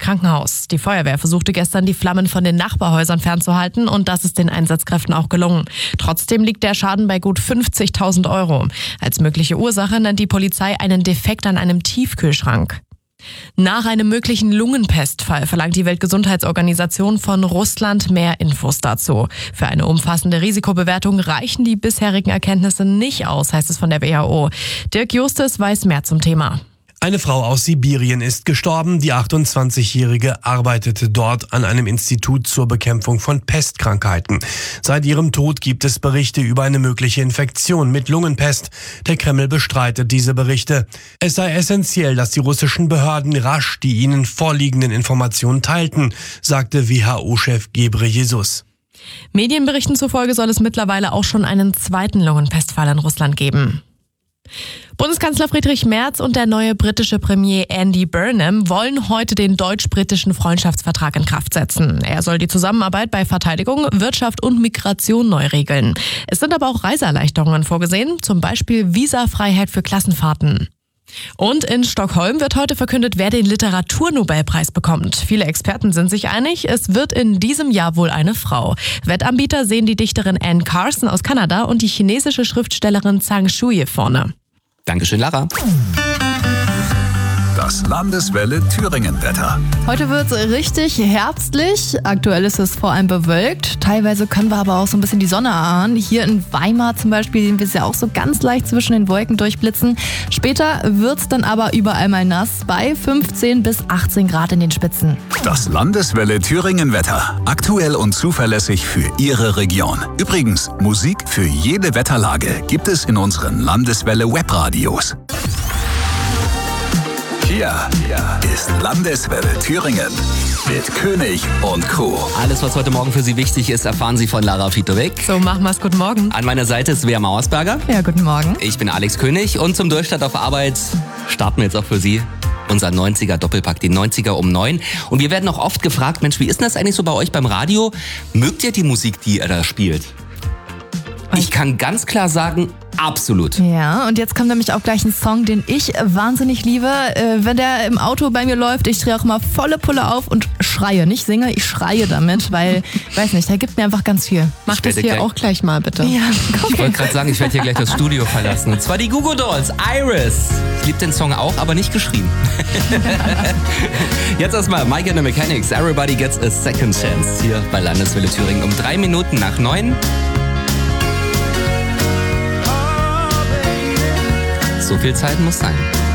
Krankenhaus. Die Feuerwehr versuchte gestern, die Flammen von den Nachbarhäusern fernzuhalten und das ist den Einsatzkräften auch gelungen. Trotzdem liegt der Schaden bei gut 50.000 €. Als mögliche Ursache nennt die Polizei einen Defekt an einem Tiefkühlschrank. Nach einem möglichen Lungenpestfall verlangt die Weltgesundheitsorganisation von Russland mehr Infos dazu. Für eine umfassende Risikobewertung reichen die bisherigen Erkenntnisse nicht aus, heißt es von der WHO. Dirk Justus weiß mehr zum Thema. Eine Frau aus Sibirien ist gestorben. Die 28-Jährige arbeitete dort an einem Institut zur Bekämpfung von Pestkrankheiten. Seit ihrem Tod gibt es Berichte über eine mögliche Infektion mit Lungenpest. Der Kreml bestreitet diese Berichte. Es sei essentiell, dass die russischen Behörden rasch die ihnen vorliegenden Informationen teilten, sagte WHO-Chef Ghebreyesus. Medienberichten zufolge soll es mittlerweile auch schon einen zweiten Lungenpestfall in Russland geben. Bundeskanzler Friedrich Merz und der neue britische Premier Andy Burnham wollen heute den deutsch-britischen Freundschaftsvertrag in Kraft setzen. Er soll die Zusammenarbeit bei Verteidigung, Wirtschaft und Migration neu regeln. Es sind aber auch Reiseerleichterungen vorgesehen, zum Beispiel Visafreiheit für Klassenfahrten. Und in Stockholm wird heute verkündet, wer den Literaturnobelpreis bekommt. Viele Experten sind sich einig, es wird in diesem Jahr wohl eine Frau. Wettanbieter sehen die Dichterin Anne Carson aus Kanada und die chinesische Schriftstellerin Zhang Shuye vorne. Dankeschön, Lara. Das Landeswelle Thüringen-Wetter. Heute wird es richtig herbstlich. Aktuell ist es vor allem bewölkt. Teilweise können wir aber auch so ein bisschen die Sonne ahnen. Hier in Weimar zum Beispiel sehen wir es ja auch so ganz leicht zwischen den Wolken durchblitzen. Später wird es dann aber überall mal nass bei 15 bis 18 Grad in den Spitzen. Das Landeswelle Thüringen-Wetter. Aktuell und zuverlässig für Ihre Region. Übrigens, Musik für jede Wetterlage gibt es in unseren Landeswelle Webradios. Hier ist Landeswelle Thüringen mit König und Co. Alles, was heute Morgen für Sie wichtig ist, erfahren Sie von Lara Fitowek. So, machen wir's. Guten Morgen. An meiner Seite ist Svea Mauersberger. Ja, guten Morgen. Ich bin Alex König und zum Durchstart auf Arbeit starten wir jetzt auch für Sie unser 90er-Doppelpack, die 90er um 9. Und wir werden auch oft gefragt, Mensch, wie ist denn das eigentlich so bei euch beim Radio? Mögt ihr die Musik, die ihr da spielt? Ich kann ganz klar sagen, absolut. Ja, und jetzt kommt nämlich auch gleich ein Song, den ich wahnsinnig liebe. Wenn der im Auto bei mir läuft, ich drehe auch immer volle Pulle auf und schreie. Nicht singe, ich schreie damit, weil, weiß nicht, der gibt mir einfach ganz viel. Mach das hier auch gleich mal, bitte. Ja, okay. Ich wollte gerade sagen, ich werde hier gleich das Studio verlassen. Und zwar die Goo Goo Dolls, Iris. Ich liebe den Song auch, aber nicht geschrieben. Jetzt erstmal Mike and the Mechanics, Everybody Gets a Second Chance. Hier bei Landeswelle Thüringen um 3 Minuten nach 9. So viel Zeit muss sein.